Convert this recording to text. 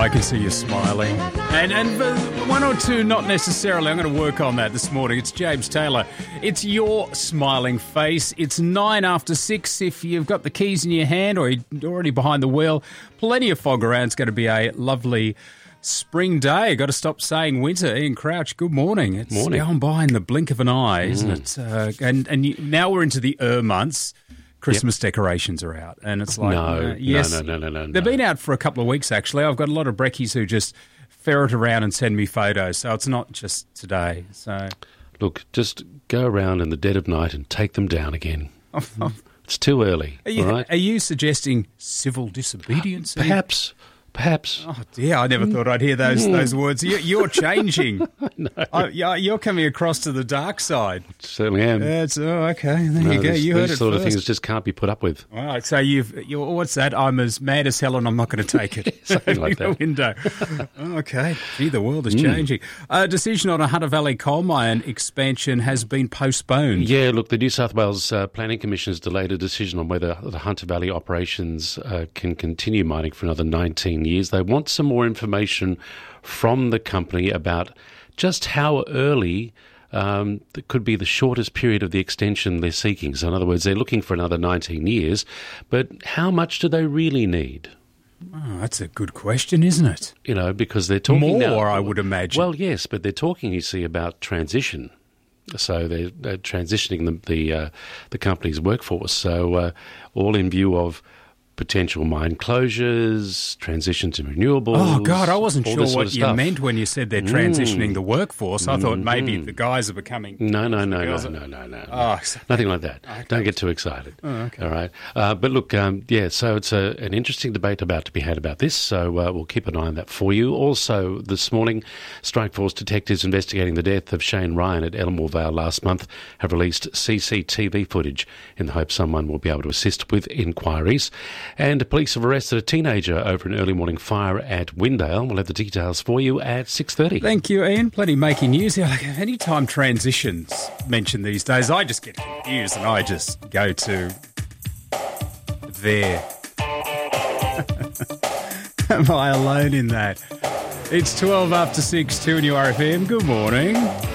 I can see you smiling. And one or two, not necessarily. I'm going to work on that this morning. It's James Taylor. It's your smiling face. It's 6:09. If you've got the keys in your hand or you're already behind the wheel, plenty of fog around. It's going to be a lovely spring day. Got to stop saying winter. Ian Crouch, good morning. It's going by in the blink of an eye, isn't it? Now we're into the months. Christmas decorations are out, and it's like, No. They've been out for a couple of weeks, actually. I've got a lot of brekkies who just ferret around and send me photos, so it's not just today. So, Look, just go around in the dead of night and take them down again. It's too early, all right? Are you suggesting civil disobedience? Perhaps. Oh, dear, I never thought I'd hear those words. You're changing. No. You're coming across to the dark side. Certainly am. Okay. There you go. You heard it These sort of first. things just can't be put up with. All right, so what's that? I'm as mad as hell and I'm not going to take it. Something like that. Window. Okay. Gee, the world is changing. A decision on a Hunter Valley coal mine expansion has been postponed. Yeah, look, the New South Wales Planning Commission has delayed a decision on whether the Hunter Valley operations can continue mining for another 19 years. They want some more information from the company about just how early that could be the shortest period of the extension they're seeking. So in other words, they're looking for another 19 years, but how much do they really need? Oh, that's a good question, isn't it? You know, because they're talking more, now, I would imagine. Well, yes, but they're talking, you see, about transition. So they're transitioning the company's workforce. So all in view of potential mine closures, transition to renewables. Oh, God, I wasn't all sure this sort what of you stuff. meant when you said they're transitioning the workforce. I thought maybe the guys are becoming... No. Oh, Nothing like that. Okay. Don't get too excited. Oh, okay. All right. But look, so it's an interesting debate about to be had about this, so we'll keep an eye on that for you. Also, this morning, Strikeforce detectives investigating the death of Shane Ryan at Elmore Vale last month have released CCTV footage in the hope someone will be able to assist with inquiries. And police have arrested a teenager over an early morning fire at Windale. We'll have the details for you at 6:30. Thank you, Ian. Plenty making news. Yeah, like, anytime transitions mentioned these days, I just get confused and I just go to there. Am I alone in that? It's 6:12, 2 on your RFM. Good morning.